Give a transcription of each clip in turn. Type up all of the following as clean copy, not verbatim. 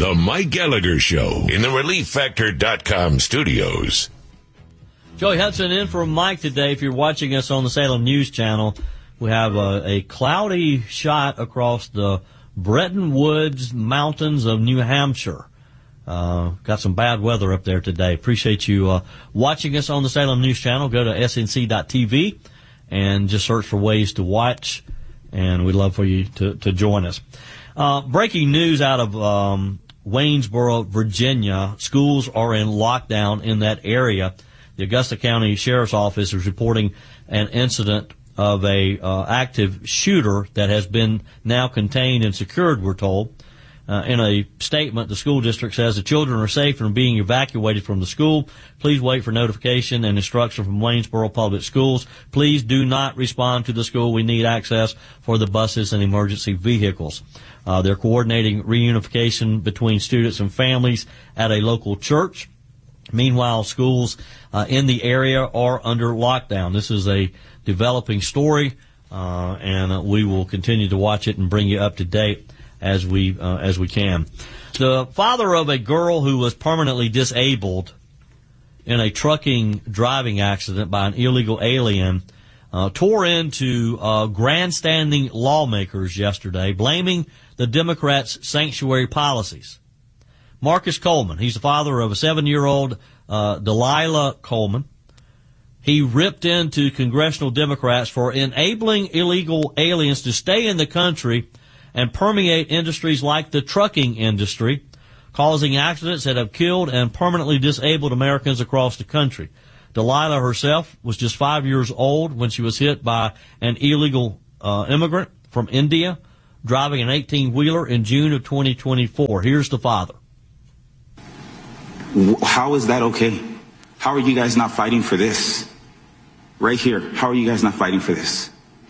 The Mike Gallagher Show in the ReliefFactor.com studios. Joey Hudson in for Mike today. If you're watching us on the Salem News Channel, we have a cloudy shot across the Bretton Woods Mountains of New Hampshire. Got some bad weather up there today. Appreciate you watching us on the Salem News Channel. Go to snc.tv and just search for ways to watch, and we'd love for you to join us. Breaking news out of Waynesboro, Virginia. Schools are in lockdown in that area. The Augusta County Sheriff's Office is reporting an incident of a active shooter that has been now contained and secured, we're told. In a statement, the school district says the children are safe and are being evacuated from the school. Please wait for notification and instruction from Waynesboro Public Schools. Please do not respond to the school. We need access for the buses and emergency vehicles. They're coordinating reunification between students and families at a local church. Meanwhile, schools in the area are under lockdown. This is a developing story, and we will continue to watch it and bring you up to date as we can. The father of a girl who was permanently disabled in a trucking driving accident by an illegal alien tore into grandstanding lawmakers yesterday, blaming the Democrats' sanctuary policies. Marcus Coleman, he's the father of a 7-year-old Delilah Coleman. He ripped into congressional Democrats for enabling illegal aliens to stay in the country and permeate industries like the trucking industry, causing accidents that have killed and permanently disabled Americans across the country. Delilah herself was just 5 years old when she was hit by an illegal immigrant from India driving an 18-wheeler in June of 2024. Here's the father. How is that okay? How are you guys not fighting for this? Right here, how are you guys not fighting for this?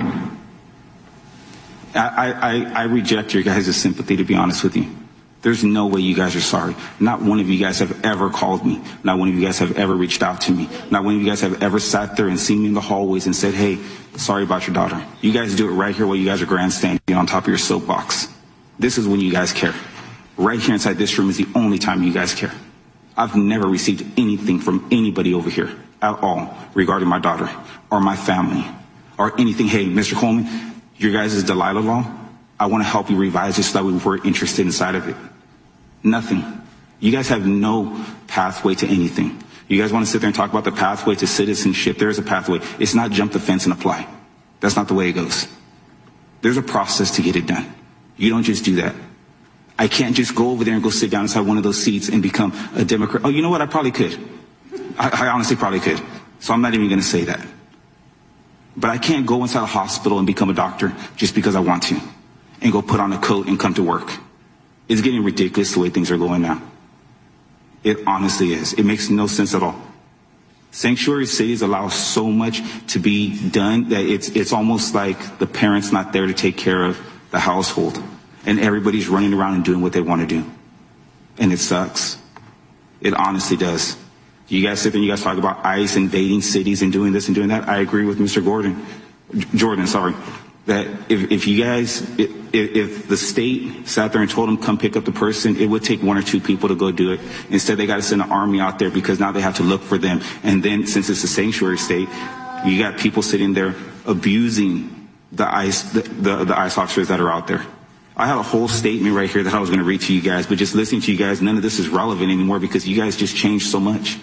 I reject your guys' sympathy, to be honest with you. There's no way you guys are sorry. Not one of you guys have ever called me. Not one of you guys have ever reached out to me. Not one of you guys have ever sat there and seen me in the hallways and said, hey, sorry about your daughter. You guys do it right here while you guys are grandstanding on top of your soapbox. This is when you guys care. Right here inside this room is the only time you guys care. I've never received anything from anybody over here at all regarding my daughter or my family or anything. Hey, Mr. Coleman, your guys' Delilah law, I want to help you revise it so that we were interested inside of it. Nothing. You guys have no pathway to anything. You guys want to sit there and talk about the pathway to citizenship. There is a pathway. It's not jump the fence and apply. That's not the way it goes. There's a process to get it done. You don't just do that. I can't just go over there and go sit down inside one of those seats and become a Democrat. Oh, you know what? I probably could. I honestly probably could. So I'm not even going to say that. But I can't go inside a hospital and become a doctor just because I want to and go put on a coat and come to work. It's getting ridiculous the way things are going now. It honestly is. It makes no sense at all. Sanctuary cities allow so much to be done that it's almost like the parents not there to take care of the household. And everybody's running around and doing what they want to do. And it sucks. It honestly does. You guys sit there and you guys talk about ICE invading cities and doing this and doing that. I agree with Mr. Jordan, that if you guys, if the state sat there and told them come pick up the person, it would take 1 or 2 people to go do it. Instead, they got to send an army out there because now they have to look for them. And then since it's a sanctuary state, you got people sitting there abusing the ICE officers that are out there. I have a whole statement right here that I was going to read to you guys, but just listening to you guys, none of this is relevant anymore because you guys just changed so much.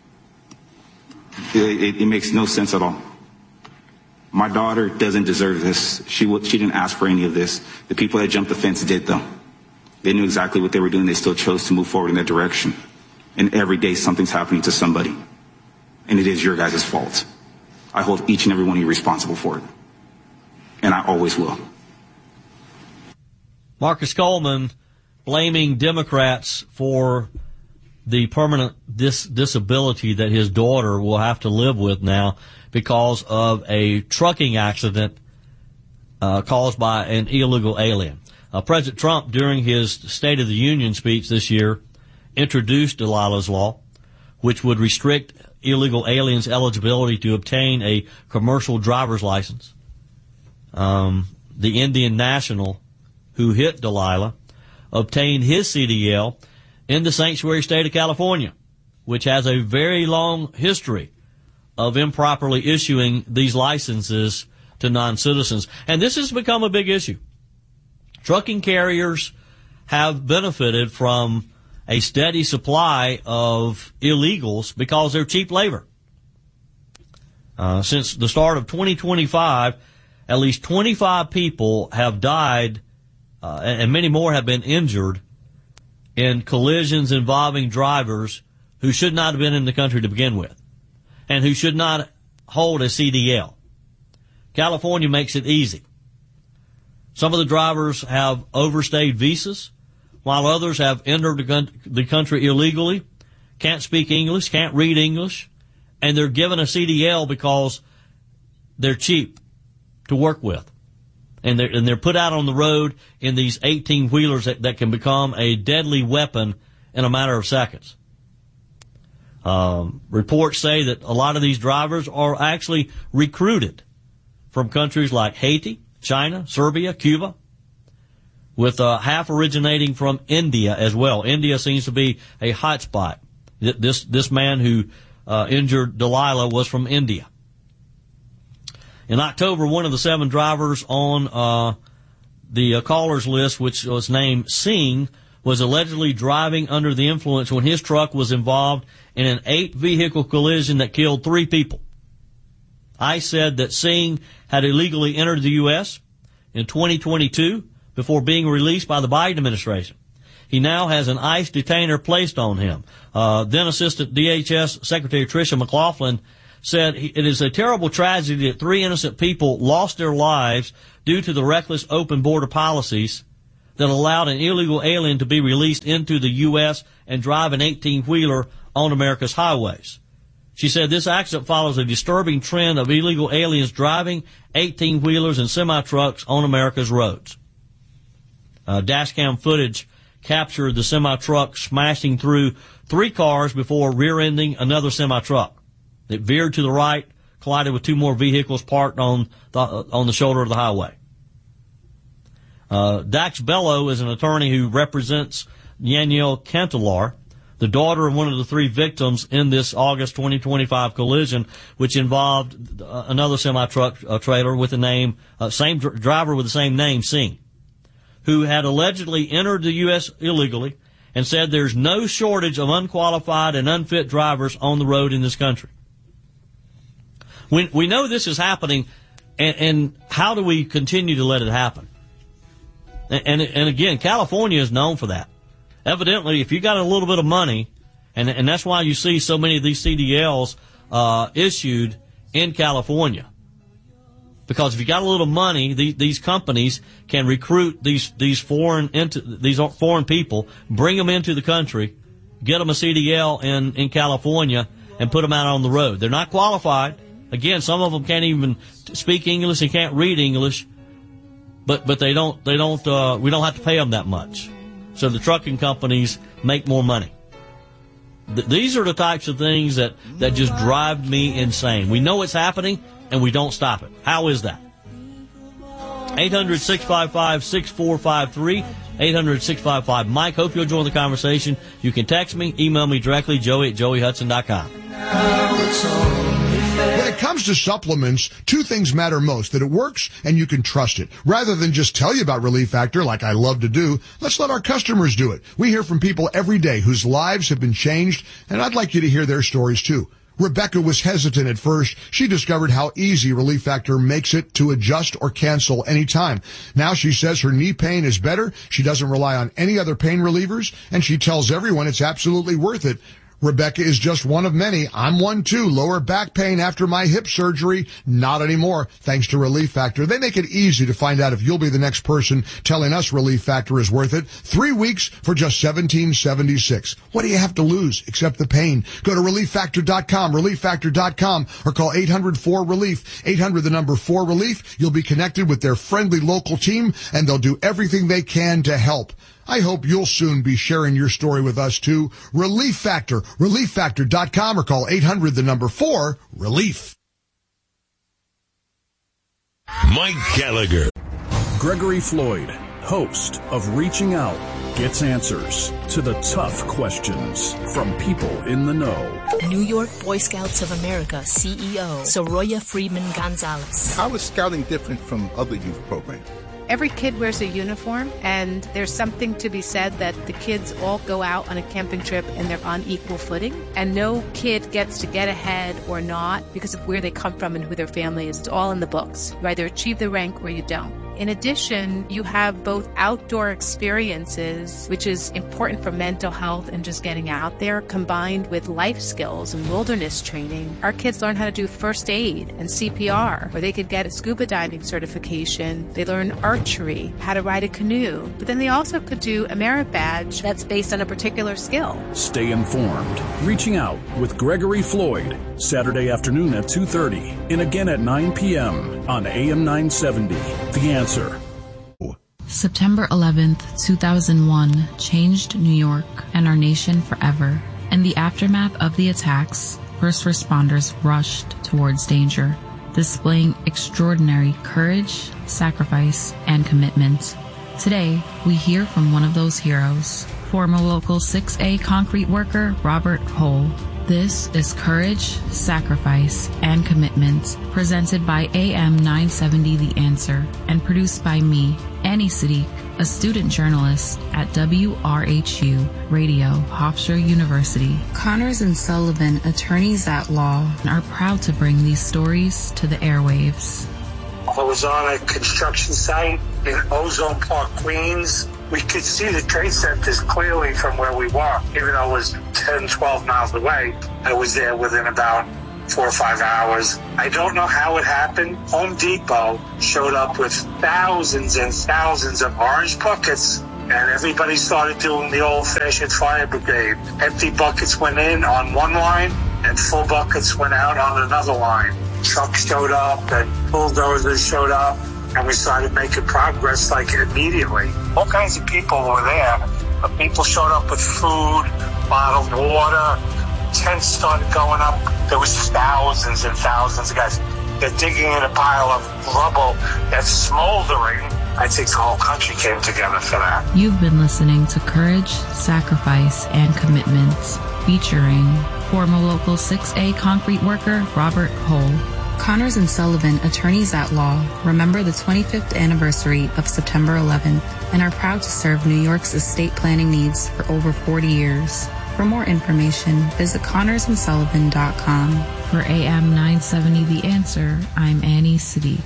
It makes no sense at all. My daughter doesn't deserve this. She didn't ask for any of this. The people that jumped the fence did, though. They knew exactly what they were doing. They still chose to move forward in that direction. And every day something's happening to somebody. And it is your guys' fault. I hold each and every one of you responsible for it. And I always will. Marcus Coleman blaming Democrats for the permanent disability that his daughter will have to live with now because of a trucking accident caused by an illegal alien. President Trump, during his State of the Union speech this year, introduced Delilah's Law, which would restrict illegal aliens' eligibility to obtain a commercial driver's license. The Indian national who hit Delilah obtained his CDL in the sanctuary state of California, which has a very long history of improperly issuing these licenses to non-citizens. And this has become a big issue. Trucking carriers have benefited from a steady supply of illegals because they're cheap labor. Since the start of 2025, at least 25 people have died, and many more have been injured in collisions involving drivers who should not have been in the country to begin with, and who should not hold a CDL. California makes it easy. Some of the drivers have overstayed visas, while others have entered the country illegally, can't speak English, can't read English, and they're given a CDL because they're cheap to work with. And they're put out on the road in these 18-wheelers that can become a deadly weapon in a matter of seconds. Reports say that a lot of these drivers are actually recruited from countries like Haiti, China, Serbia, Cuba, with half originating from India as well. India seems to be a hot spot. This man who injured Delilah was from India. In October, one of the 7 drivers on the callers list, which was named Singh, was allegedly driving under the influence when his truck was involved in an 8-vehicle collision that killed 3 people. ICE said that Singh had illegally entered the U.S. in 2022 before being released by the Biden administration. He now has an ICE detainer placed on him. Then Assistant DHS Secretary Tricia McLaughlin said it is a terrible tragedy that 3 innocent people lost their lives due to the reckless open border policies that allowed an illegal alien to be released into the U.S. and drive an 18-wheeler on America's highways. She said this accident follows a disturbing trend of illegal aliens driving 18-wheelers and semi-trucks on America's roads. Dashcam footage captured the semi-truck smashing through 3 cars before rear-ending another semi-truck. It veered to the right, collided with 2 more vehicles parked on the shoulder of the highway. Dax Bello is an attorney who represents Danielle Cantelar, the daughter of one of the 3 victims in this August 2025 collision, which involved another semi-truck trailer with the name, same driver with the same name, Singh, who had allegedly entered the U.S. illegally and said there's no shortage of unqualified and unfit drivers on the road in this country. We know this is happening, and how do we continue to let it happen? And again, California is known for that. Evidently, if you got a little bit of money, and that's why you see so many of these CDLs issued in California. Because if you got a little money, these companies can recruit these foreign people, bring them into the country, get them a CDL in California, and put them out on the road. They're not qualified. Again, some of them can't even speak English and can't read English, but we don't have to pay them that much. So the trucking companies make more money. These are the types of things that just drive me insane. We know it's happening, and we don't stop it. How is that? 800-655-6453, 800-655-MIKE. Hope you'll join the conversation. You can text me, email me directly, joey@joeyhudson.com. When it comes to supplements, 2 things matter most: that it works and you can trust it. Rather than just tell you about Relief Factor like I love to do, let's let our customers do it. We hear from people every day whose lives have been changed, and I'd like you to hear their stories too. Rebecca was hesitant at first. She discovered how easy Relief Factor makes it to adjust or cancel anytime. Now she says her knee pain is better. She doesn't rely on any other pain relievers, and she tells everyone it's absolutely worth it. Rebecca is just one of many. I'm one too. Lower back pain after my hip surgery. Not anymore, thanks to Relief Factor. They make it easy to find out if you'll be the next person telling us Relief Factor is worth it. 3 weeks for just $17.76. What do you have to lose except the pain? Go to ReliefFactor.com, ReliefFactor.com, or call 800-4RELIEF, 800-4RELIEF. You'll be connected with their friendly local team, and they'll do everything they can to help. I hope you'll soon be sharing your story with us too. Relief Factor, ReliefFactor.com, or call 800-4-RELIEF. Mike Gallagher. Gregory Floyd, host of Reaching Out gets answers to the tough questions from people in the know. New York Boy Scouts of America CEO Soroya Freeman Gonzalez. How is scouting different from other youth programs? Every kid wears a uniform, and there's something to be said that the kids all go out on a camping trip and they're on equal footing, and no kid gets to get ahead or not because of where they come from and who their family is. It's all in the books. You either achieve the rank or you don't. In addition, you have both outdoor experiences, which is important for mental health and just getting out there, combined with life skills and wilderness training. Our kids learn how to do first aid and CPR, or they could get a scuba diving certification. They learn archery, how to ride a canoe. But then they also could do a merit badge that's based on a particular skill. Stay informed. Reaching Out with Gregory Floyd, Saturday afternoon at 2:30 and again at 9 p.m. on AM 970. The Answer. September 11th, 2001 changed New York and our nation forever. In the aftermath of the attacks, first responders rushed towards danger, displaying extraordinary courage, sacrifice, and commitment. Today, we hear from one of those heroes, former Local 6A concrete worker Robert Hull. This is Courage, Sacrifice, and Commitment, presented by AM 970 The Answer, and produced by me, Annie Siddiq, a student journalist at WRHU Radio, Hofstra University. Connors and Sullivan, attorneys at law, are proud to bring these stories to the airwaves. I was on a construction site in Ozone Park, Queens. We could see the trade centers clearly from where we were, even though it was 10, 12 miles away. I was there within about 4 or 5 hours. I don't know how it happened. Home Depot showed up with thousands and thousands of orange buckets, and everybody started doing the old-fashioned fire brigade. Empty buckets went in on one line, and full buckets went out on another line. Trucks showed up, and bulldozers showed up, and we started making progress like immediately. All kinds of people were there. People showed up with food, bottled water. Tents started going up. There was thousands and thousands of guys. They're digging in a pile of rubble that's smoldering. I think the whole country came together for that. You've been listening to Courage, Sacrifice, and Commitment, featuring former Local 6A concrete worker Robert Hull. Connors and Sullivan, attorneys at law, remember the 25th anniversary of September 11th and are proud to serve New York's estate planning needs for over 40 years. For more information, visit ConnorsandSullivan.com. For AM 970 The Answer, I'm Annie Siddiq.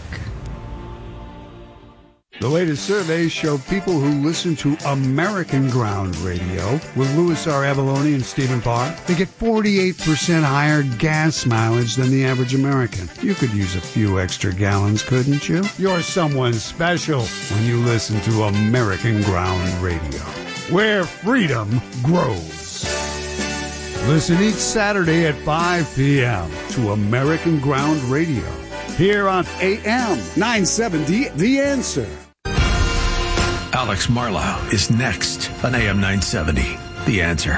The latest surveys show people who listen to American Ground Radio with Louis R. Avalone and Stephen Parr, they get 48% higher gas mileage than the average American. You could use a few extra gallons, couldn't you? You're someone special when you listen to American Ground Radio, where freedom grows. Listen each Saturday at 5 p.m. to American Ground Radio, here on AM 970 The Answer. Alex Marlowe is next on AM 970, The Answer.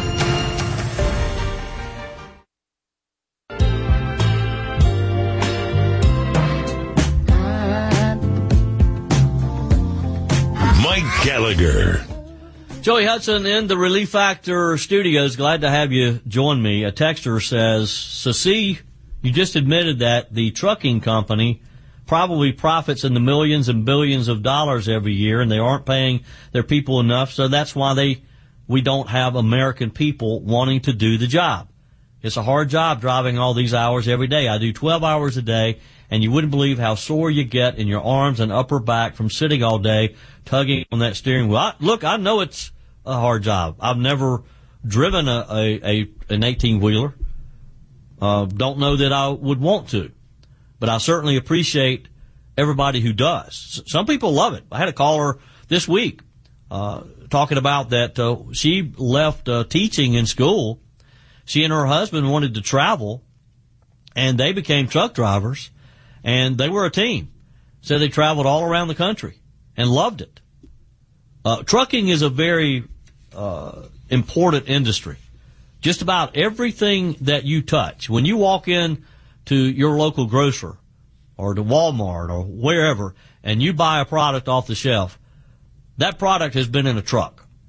Mike Gallagher. Joey Hudson in the Relief Factor studios. Glad to have you join me. A texter says, so see, you just admitted that the trucking company probably profits in the millions and billions of dollars every year, and they aren't paying their people enough, so that's why we don't have American people wanting to do the job. It's a hard job driving all these hours every day. I do 12 hours a day, and you wouldn't believe how sore you get in your arms and upper back from sitting all day tugging on that steering wheel. Look, I know it's a hard job. I've never driven an 18-wheeler. Don't know that I would want to. But I certainly appreciate everybody who does. Some people love it. I had a caller this week talking about that she left teaching in school. She and her husband wanted to travel, and they became truck drivers, and they were a team. So they traveled all around the country and loved it. Trucking is a very important industry. Just about everything that you touch, when you walk in to your local grocer or to Walmart or wherever, and you buy a product off the shelf, that product has been in a truck.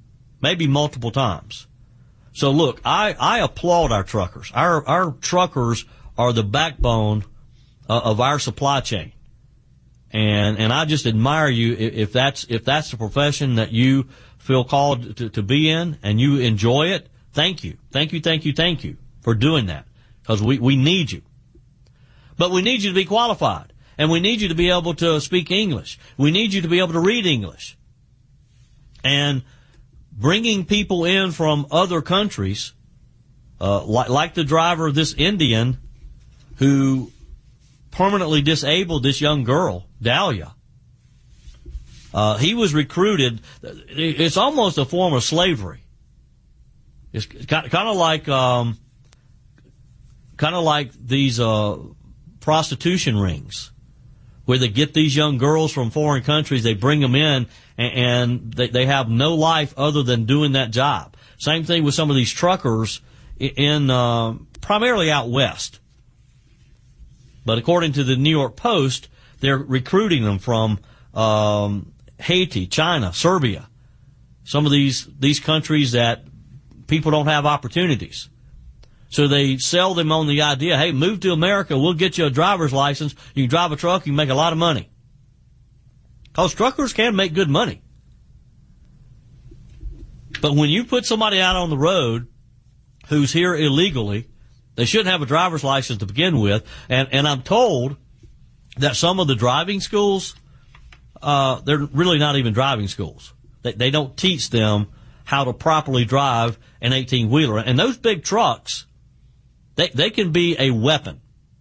maybe multiple times. So look, I applaud our truckers. Our truckers are the backbone of our supply chain. And I just admire you if that's the profession that you feel called to be in and you enjoy it. Thank you for doing that, because we need you. But we need you to be qualified, and we need you to be able to speak English. We need you to be able to read English. And bringing people in from other countries, like the driver of this Indian who permanently disabled this young girl, Dahlia. He was recruited. It's almost a form of slavery. It's kind of like these prostitution rings, where they get these young girls from foreign countries, they bring them in, and they have no life other than doing that job. Same thing with some of these truckers in primarily out west. But according to the New York Post, they're recruiting them from Haiti, China, Serbia, some of these countries that people don't have opportunities. So they sell them on the idea, hey, move to America, we'll get you a driver's license, you can drive a truck, you can make a lot of money. Because truckers can make good money. But when you put somebody out on the road who's here illegally, they shouldn't have a driver's license to begin with. And I'm told that some of the driving schools, they're really not even driving schools. They don't teach them how to properly drive an 18-wheeler. And those big trucks, they can be a weapon.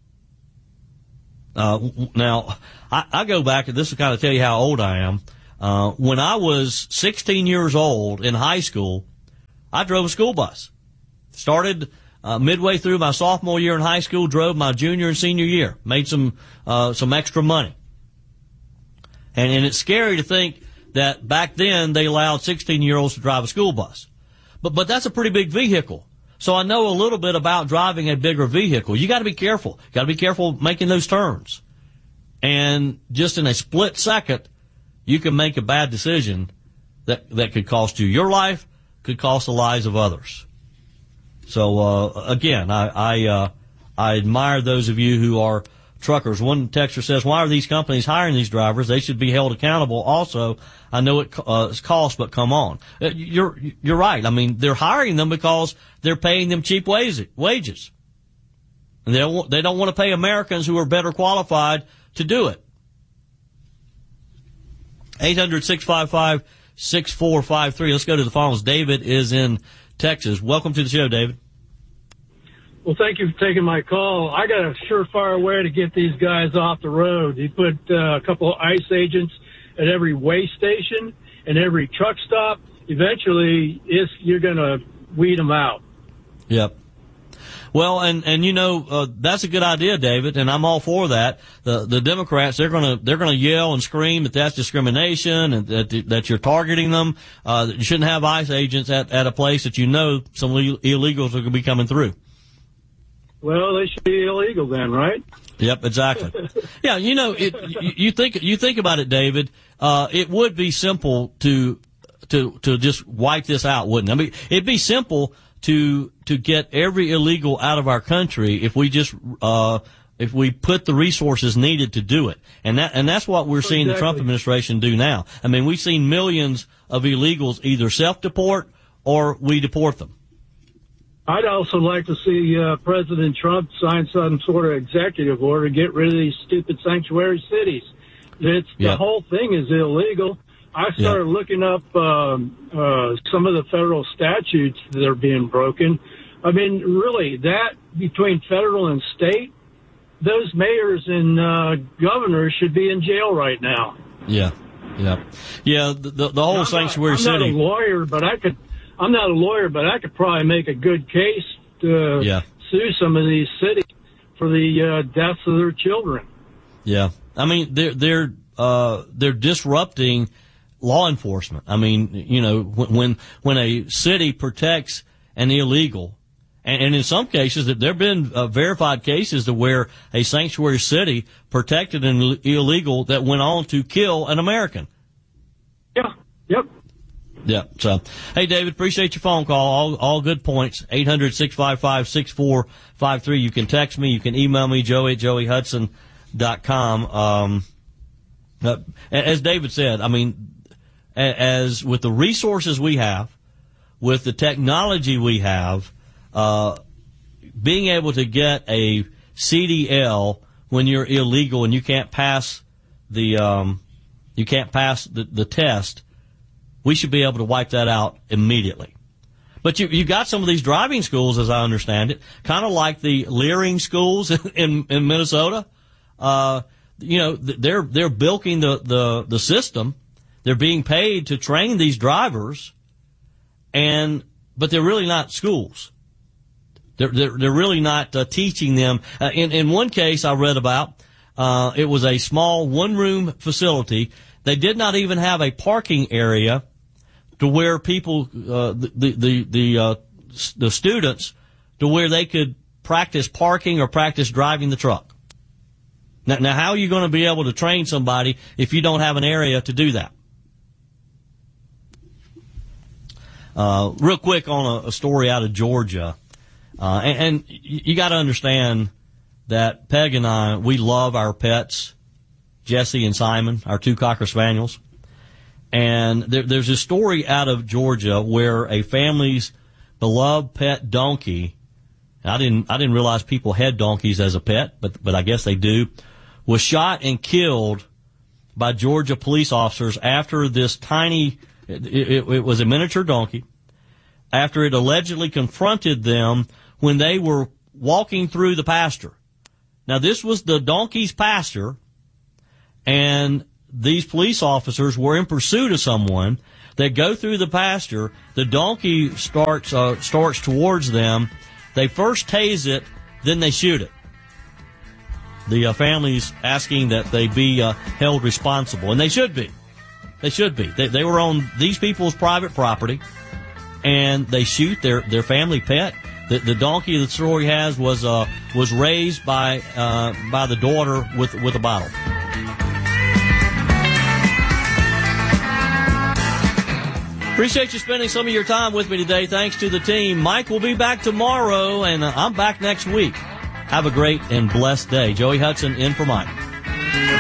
Now, I go back, and this will kind of tell you how old I am. When I was 16 years old in high school, I drove a school bus. Started midway through my sophomore year in high school, drove my junior and senior year, made some extra money. And it's scary to think that back then they allowed 16-year-olds to drive a school bus. But that's a pretty big vehicle. So I know a little bit about driving a bigger vehicle. You got to be careful. Got to be careful making those turns. And just in a split second, you can make a bad decision that could cost you your life, could cost the lives of others. So again, I admire those of you who are truckers. One texter says, why are these companies hiring these drivers? They should be held accountable. Also, I know it's cost, but come on. You're right. I mean, they're hiring them because they're paying them cheap wages. And they don't want to pay Americans who are better qualified to do it. 800-655-6453. Let's go to the phones. David is in Texas. Welcome to the show, David. Well, thank you for taking my call. I got a surefire way to get these guys off the road. You put a couple of ICE agents at every weigh station and every truck stop. Eventually, you're going to weed them out. Yep. Well, and you know, that's a good idea, David, and I'm all for that. The Democrats, they're gonna yell and scream that that's discrimination and that you're targeting them, that you shouldn't have ICE agents at a place that you know some illegals are gonna be coming through. Well, they should be illegal then, right? Yep, exactly. Yeah, you know, you think about it, David, it would be simple to just wipe this out, wouldn't it? I mean, it'd be simple to get every illegal out of our country if we just if we put the resources needed to do it. And that's what we're seeing the Trump administration do now. I mean, we've seen millions of illegals either self-deport or we deport them. I'd also like to see President Trump sign some sort of executive order to get rid of these stupid sanctuary cities. The whole thing is illegal. I started looking up some of the federal statutes that are being broken. I mean, really, that between federal and state, those mayors and governors should be in jail right now. Yeah. The whole sanctuary city. I'm not a lawyer, but I could probably make a good case to sue some of these cities for the deaths of their children. Yeah, I mean they're disrupting law enforcement. I mean, you know, when a city protects an illegal, and in some cases there have been verified cases to where a sanctuary city protected an illegal that went on to kill an American. Yeah. Yep. Yeah. So, hey, David, appreciate your phone call. All good points. 800-655-6453. You can text me. You can email me, joey@joeyhudson.com. As David said, I mean, as with the resources we have, with the technology we have, being able to get a CDL when you're illegal and you can't pass the test, we should be able to wipe that out immediately. But you got some of these driving schools, as I understand it, kind of like the Leering schools in Minnesota. They're bilking the system. They're being paid to train these drivers, but they're really not schools. They're really not teaching them. In one case I read about, it was a small one-room facility. They did not even have a parking area to where people, the students, to where they could practice parking or practice driving the truck. Now, how are you going to be able to train somebody if you don't have an area to do that? Real quick on a story out of Georgia, and you got to understand that Peg and I, we love our pets, Jesse and Simon, our two Cocker Spaniels. And there's a story out of Georgia where a family's beloved pet donkey, I didn't realize people had donkeys as a pet, but I guess they do, was shot and killed by Georgia police officers after this tiny, it was a miniature donkey, after it allegedly confronted them when they were walking through the pasture. Now, this was the donkey's pasture, and these police officers were in pursuit of someone. They go through the pasture. The donkey starts towards them. They first tase it, then they shoot it. The family's asking that they be held responsible, and they should be. They should be. They were on these people's private property, and they shoot their family pet. The donkey, the story has, was raised by the daughter with a bottle. Appreciate you spending some of your time with me today. Thanks to the team. Mike will be back tomorrow, and I'm back next week. Have a great and blessed day. Joey Hudson in for Mike.